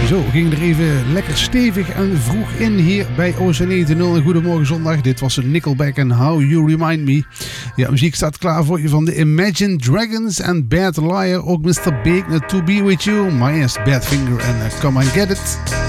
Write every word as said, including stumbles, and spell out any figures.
Zo, ging er even lekker stevig en vroeg in hier bij O C negen nul. Goedemorgen zondag, dit was Nickelback en How You Remind Me. Ja, muziek staat klaar voor je van de Imagine Dragons en Bad Liar. Ook mister Big, To Be With You, My Ass Badfinger en uh, Come and Get It.